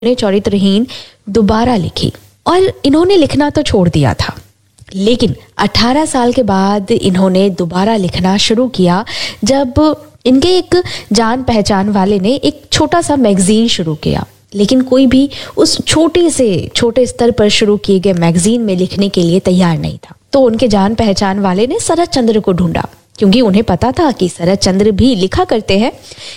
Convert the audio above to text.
ने चरित्रहीन दोबारा लिखी और इन्होंने लिखना तो छोड़ दिया था, लेकिन 18 साल के बाद इन्होंने दोबारा लिखना शुरू किया जब इनके एक जान पहचान वाले ने एक छोटा सा मैगजीन शुरू किया। लेकिन कोई भी उस छोटे स्तर पर शुरू किए गए मैगजीन में लिखने के लिए तैयार नहीं था। तो उनके जान पहचान वाले ने शरत चंद्र को ढूंढा, क्योंकि उन्हें पता था कि शरत चंद्र भी लिखा करते हैं।